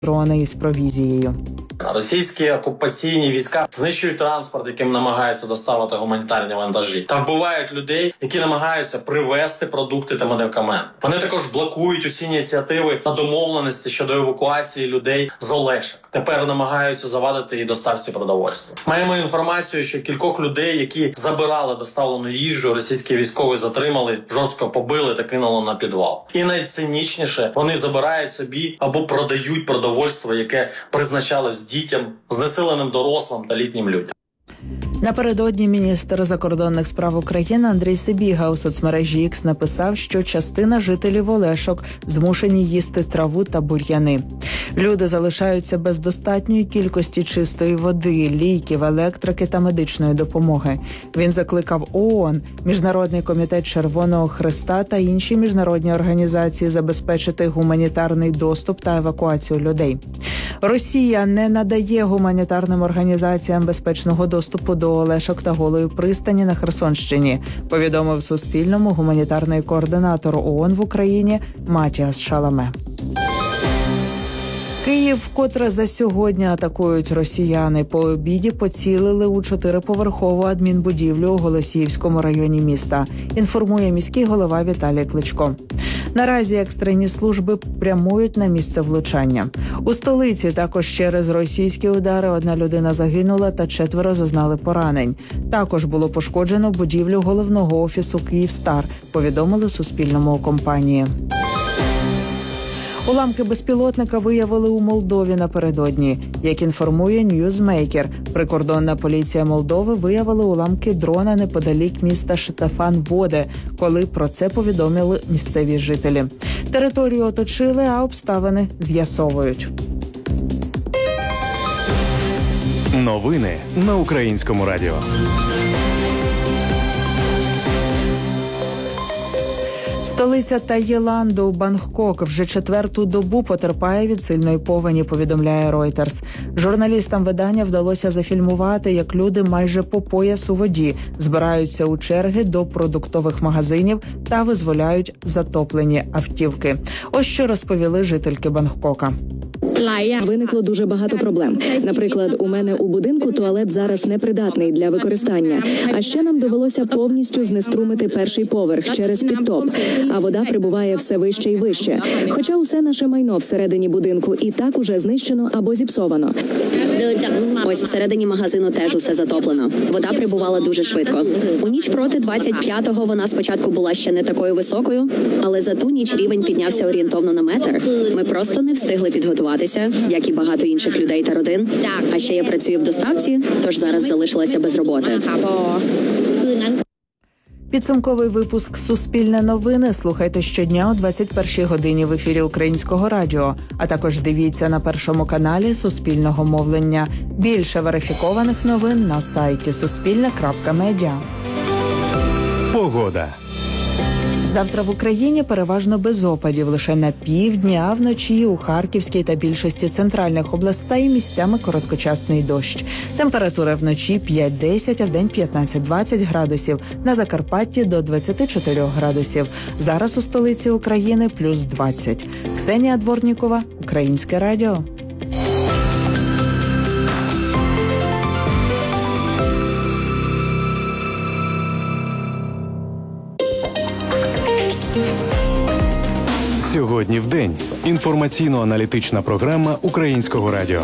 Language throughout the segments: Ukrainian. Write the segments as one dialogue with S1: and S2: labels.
S1: дрони із провізією.
S2: Російські окупаційні війська знищують транспорт, яким намагаються доставити гуманітарні вантажі, та вбивають людей, які намагаються привезти продукти та медикаменти. Вони також блокують усі ініціативи та домовленості щодо евакуації людей з Олешок. Тепер намагаються завадити і доставці продовольства. Маємо інформацію, що кількох людей, які забирали доставлену їжу, російські військові затримали, жорстко побили та кинули на підвал. І найцинічніше, вони забирають собі або продають продовольство, яке призначалось дітям, знесиленим дорослим та літнім людям.
S1: Напередодні міністр закордонних справ України Андрій Сибіга у соцмережі X написав, що частина жителів Олешок змушені їсти траву та бур'яни. Люди залишаються без достатньої кількості чистої води, ліків, електрики та медичної допомоги. Він закликав ООН, Міжнародний комітет Червоного Хреста та інші міжнародні організації забезпечити гуманітарний доступ та евакуацію людей. Росія не надає гуманітарним організаціям безпечного доступу до Олешок та Голої пристані на Херсонщині, повідомив Суспільному гуманітарний координатор ООН в Україні Матіас Шаламе. Київ вкотре за сьогодні атакують росіяни. По обіді поцілили у 4-поверхову адмінбудівлю у Голосіївському районі міста, інформує міський голова Віталій Кличко. Наразі екстрені служби прямують на місце влучання. У столиці також через російські удари 1 людина загинула та 4 зазнали поранень. Також було пошкоджено будівлю головного офісу «Київстар», повідомили Суспільному у компанії. Уламки безпілотника виявили у Молдові напередодні. Як інформує Newsmaker, прикордонна поліція Молдови виявила уламки дрона неподалік міста Штефан-Воде, коли про це повідомили місцеві жителі. Територію оточили, а обставини з'ясовують.
S3: Новини на Українському радіо.
S1: Столиця Таїланду, Бангкок, вже 4-ту добу потерпає від сильної повені, повідомляє Reuters. Журналістам видання вдалося зафільмувати, як люди майже по пояс у воді збираються у черги до продуктових магазинів та визволяють затоплені автівки. Ось що розповіли жительки Бангкока.
S4: Виникло дуже багато проблем. Наприклад, у мене у будинку туалет зараз непридатний для використання. А ще нам довелося повністю знеструмити 1-й поверх через підтоп, а вода прибуває все вище і вище. Хоча усе наше майно всередині будинку і так уже знищено або зіпсовано.
S5: Ось всередині магазину теж усе затоплено. Вода прибувала дуже швидко. У ніч проти 25-го вона спочатку була ще не такою високою, але за ту ніч рівень піднявся орієнтовно на метр. Ми просто не встигли підготуватися, як і багато інших людей та родин. А ще я працюю в доставці, тож зараз залишилася без роботи.
S1: Підсумковий випуск «Суспільне новини» слухайте щодня о 21-й годині в ефірі Українського радіо, а також дивіться на Першому каналі Суспільного мовлення. Більше верифікованих новин на сайті suspilne.media.
S3: Погода.
S1: Завтра в Україні переважно без опадів, лише на півдні, а вночі у Харківській та більшості центральних областей місцями короткочасний дощ. Температура вночі 5-10, а вдень 15-20 градусів, на Закарпатті до 24 градусів. Зараз у столиці України плюс 20. Ксенія Дворнікова, Українське радіо.
S3: Сьогодні в день. Інформаційно-аналітична програма Українського радіо.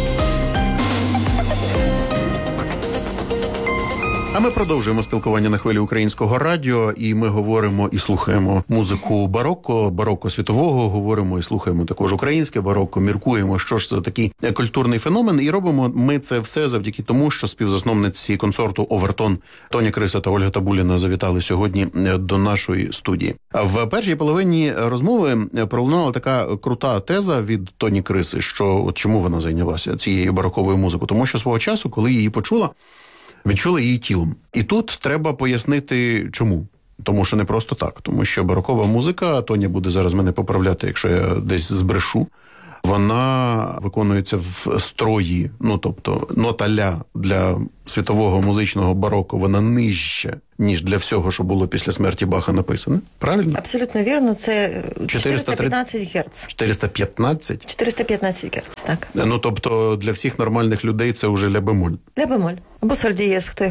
S6: А ми продовжуємо спілкування на хвилі Українського радіо, і ми говоримо і слухаємо музику бароко світового, говоримо і слухаємо також українське бароко, міркуємо, що ж це такий культурний феномен, і робимо ми це все завдяки тому, що співзасновниці консорту «Овертон» Тоня Криса та Ольга Табуліна завітали сьогодні до нашої студії. В першій половині розмови пролунала така крута теза від Тоні Криси, що от чому вона зайнялася цією бароковою музикою, тому що свого часу, коли її почула, відчула її тілом. І тут треба пояснити, чому. Тому що не просто так. Тому що барокова музика, Тоня буде зараз мене поправляти, якщо я десь збрешу, вона виконується в строї, тобто нота ля для світового музичного бароко, вона нижча, ніж для всього, що було після смерті Баха написане. Правильно?
S7: Абсолютно вірно. Це 415 Гц.
S6: 415?
S7: 415 Гц, так.
S6: Тобто для всіх нормальних людей це вже ля-бемоль.
S7: Ля-бемоль. Або соль-дієз, хто як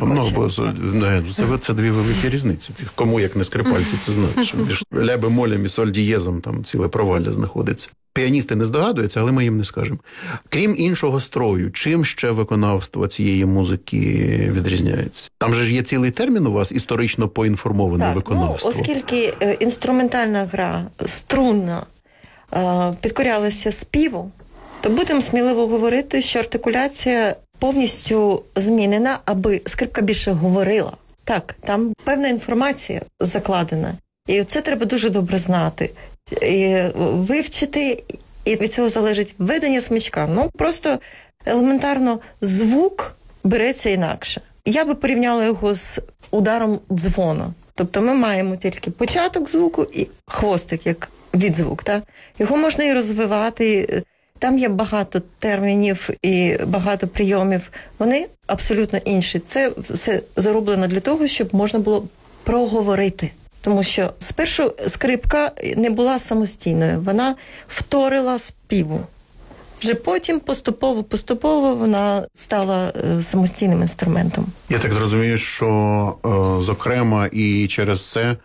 S7: хоче.
S6: Це дві великі різниці. Кому, як не скрипальці, це знати, що між ля-бемолем і соль-дієзом там ціле провалля знаходиться. Піаністи не здогадуються, але ми їм не скажемо. Крім іншого строю, чим ще виконавство цієї музики відрізняється? Там же ж є цілий термін у вас історично поінформоване виконавство.
S7: Оскільки інструментальна гра струнна підкорялася співу, то будемо сміливо говорити, що артикуляція повністю змінена, аби скрипка більше говорила. Так, там певна інформація закладена. І це треба дуже добре знати. І вивчити, і від цього залежить ведення смичка. Просто елементарно звук береться інакше. Я би порівняла його з ударом дзвона. Тобто ми маємо тільки початок звуку і хвостик, як відзвук. Так? Його можна і розвивати. Там є багато термінів і багато прийомів. Вони абсолютно інші. Це все зроблено для того, щоб можна було проговорити. Тому що спершу скрипка не була самостійною, вона вторила співу. Вже потім поступово вона стала самостійним інструментом.
S6: Я так зрозумію, що, зокрема, і через це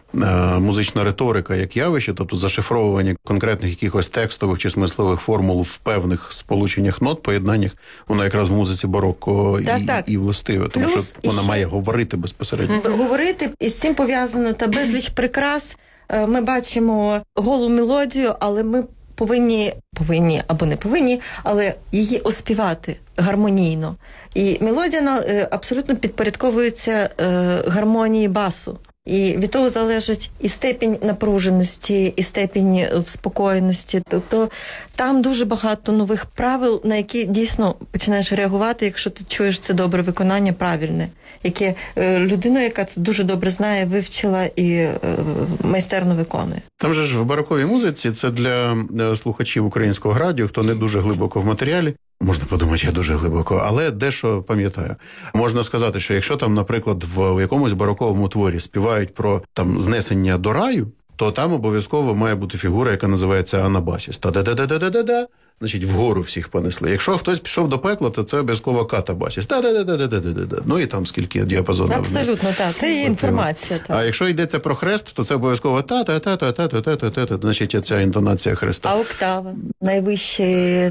S6: музична риторика як явище, тобто зашифровування конкретних якихось текстових чи смислових формул в певних сполученнях нот, поєднаннях, вона якраз в музиці бароко і властиве, тому що вона має говорити безпосередньо.
S7: Говорити, і з цим пов'язано та безліч прикрас. Ми бачимо голу мелодію, але ми повинні або не повинні, але її оспівати гармонійно. І мелодія абсолютно підпорядковується гармонії басу. І від того залежить і степінь напруженості, і степінь вспокоєності. Тобто там дуже багато нових правил, на які дійсно починаєш реагувати, якщо ти чуєш це добре виконання, правильне, яке людина, яка це дуже добре знає, вивчила і майстерно виконує.
S6: Там же ж в бароковій музиці, це для слухачів українського радіо, хто не дуже глибоко в матеріалі, можна подумати, я дуже глибоко, але дещо пам'ятаю. Можна сказати, що якщо там, наприклад, в якомусь бароковому творі співають про там знесення до раю, то там обов'язково має бути фігура, яка називається анабасіс. Та-да-да-да-да-да-да. Значить, вгору всіх понесли. Якщо хтось пішов до пекла, то це обов'язково катабасіс. Та-да-да-да-да-да-да. І там скільки діапазонів.
S7: Абсолютно, так. Це є інформація. Так.
S6: А якщо йдеться про хрест, то це обов'язково та-та-та-та-та-та-та-та. Значить, ця інтонація хреста.
S7: А октава? Найвищий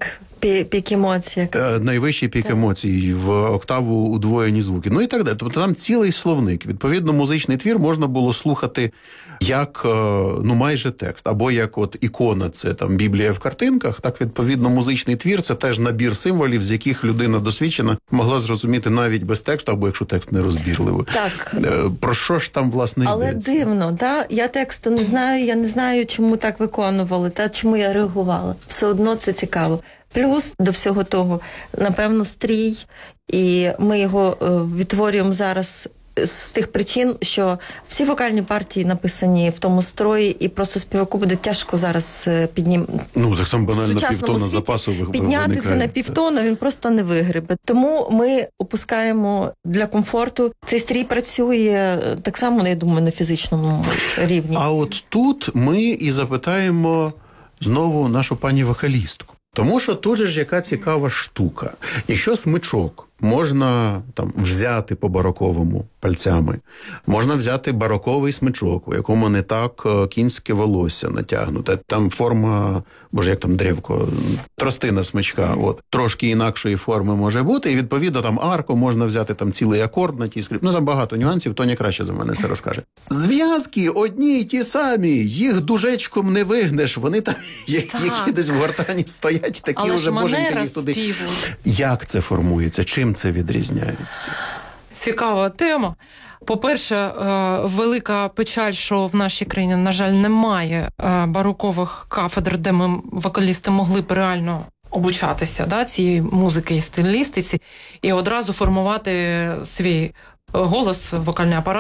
S7: пік емоцій.
S6: Найвищий пік емоцій, в октаву удвоєні звуки. І так далі. Тобто там цілий словник. Відповідно, музичний твір можна було слухати як, майже текст. Або як от ікона, це там Біблія в картинках, так, відповідно, музичний твір – це теж набір символів, з яких людина досвідчена могла зрозуміти навіть без тексту, або якщо текст нерозбірливий.
S7: Так.
S6: Про що ж там, власне, йдеться?
S7: Але дивно, так? Я тексту не знаю, я не знаю, чому так виконували, чому я реагувала. Все одно це цікаво. Плюс до всього того, напевно, стрій, і ми його відтворюємо зараз з тих причин, що всі вокальні партії написані в тому строї, і просто співаку буде тяжко зараз
S6: так там банально півтона запасу
S7: підняти це на півтона, він просто не вигребе. Тому ми опускаємо для комфорту. Цей стрій працює так само, я думаю, на фізичному рівні.
S6: А от тут ми і запитаємо знову нашу пані вокалістку. Тому що тут же ж яка цікава штука. Якщо смичок можна там взяти по бароковому пальцями, можна взяти бароковий смичок, у якому не так кінське волосся натягнуте, там форма, як там древко, тростина смичка, трошки інакшої форми може бути, і відповідно там арку можна взяти там цілий акорд на тій скрипці. Там багато нюансів, Тоня краще за мене це розкаже. Зв'язки одні й ті самі, їх дужечком не вигнеш, вони там, які десь в гортані стоять, такі
S8: але
S6: вже боженька їх туди.
S8: Співу.
S6: Як це формується? Чим це відрізняється?
S8: Цікава тема. По-перше, велика печаль, що в нашій країні, на жаль, немає барокових кафедр, де ми, вокалісти, могли б реально обучатися цієї музики і стилістиці, і одразу формувати свій голос, вокальний апарат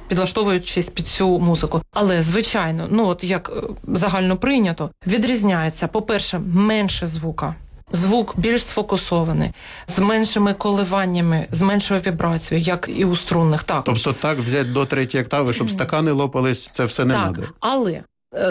S8: підлаштовуючись під цю музику. Але, звичайно, от як загально прийнято, відрізняється, по-перше, менше звука. Звук більш сфокусований, з меншими коливаннями, з меншою вібрацією, як і у струнних також.
S6: Тобто так взяти до 3-ї октави, щоб стакани лопались, це все не треба?
S8: Так, але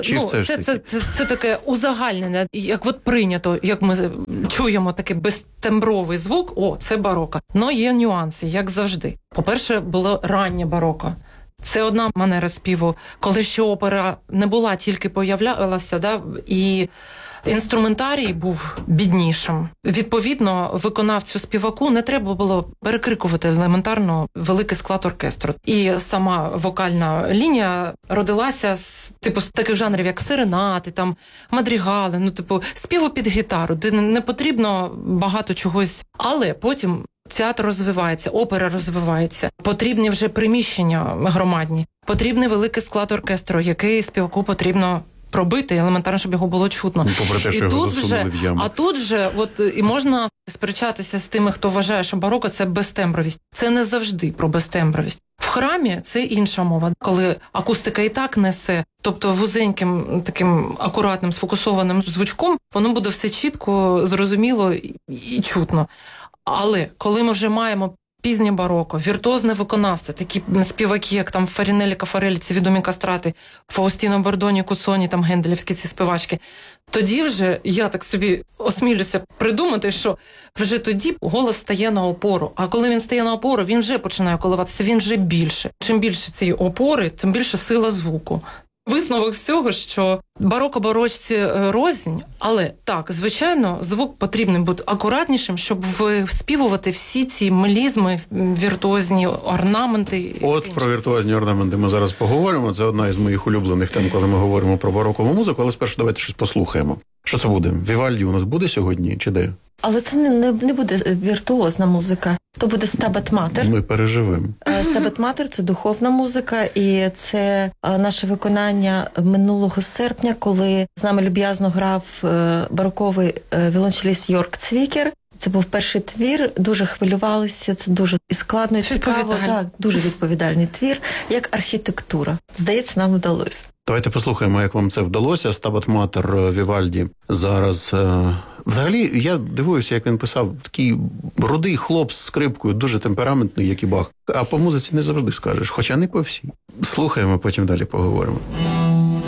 S8: це таке узагальнене, як от прийнято, як ми чуємо такий безтембровий звук, це бароко. Но є нюанси, як завжди. По-перше, було раннє бароко. Це одна манера співу, коли ще опера не була, тільки появлялася, і інструментарій був біднішим. Відповідно, виконавцю співаку не треба було перекрикувати елементарно великий склад оркестру. І сама вокальна лінія родилася з таких жанрів, як серенати, мадрігали, співу під гітару, де не потрібно багато чогось. Але потім театр розвивається, опера розвивається, потрібні вже приміщення громадні, потрібний великий склад оркестру, який співаку потрібно пробити, елементарно, щоб його було чутно.
S6: Попри те, що його засунули в яму.
S8: А тут вже, і можна сперечатися з тими, хто вважає, що бароко – це безтембровість. Це не завжди про безтембровість. В храмі це інша мова, коли акустика і так несе, тобто вузеньким, таким акуратним, сфокусованим звучком, воно буде все чітко, зрозуміло і чутно. Але коли ми вже маємо пізнє бароко, віртуозне виконавство, такі співаки, як Фарінелі, Кафарелі, ці відомі кастрати, Фаустіна Бордоні, Куцоні, генделівські ці співачки, тоді вже, я так собі осмілюся придумати, що вже тоді голос стає на опору. А коли він стає на опору, він вже починає коливатися, він вже більше. Чим більше цієї опори, тим більше сила звуку. Висновок з цього, що бароко-барочці рознь, але так, звичайно, звук потрібний бути акуратнішим, щоб виспівувати всі ці мелізми, віртуозні орнаменти.
S6: Про віртуозні орнаменти ми зараз поговоримо. Це одна із моїх улюблених тем, коли ми говоримо про барокову музику, але спершу давайте щось послухаємо. Що це буде? Вівальді у нас буде сьогодні чи де?
S7: Але це не буде віртуозна музика. То буде Стабат Матер.
S6: Ми переживемо.
S7: Стабат Матер – це духовна музика, і це наше виконання минулого серпня, коли з нами люб'язно грав бароковий віолончеліст Йорк Цвікер. Це був перший твір, дуже хвилювалися, це дуже і складно, і цікаво. Так, дуже відповідальний твір, як архітектура. Здається, нам вдалося.
S6: Давайте послухаємо, як вам це вдалося. Стабат Матер Вівальді зараз. Взагалі, я дивуюся, як він писав. Такий рудий хлоп з скрипкою, дуже темпераментний, як і Бах. А по музиці не завжди скажеш, хоча не по всій. Слухаємо, потім далі поговоримо.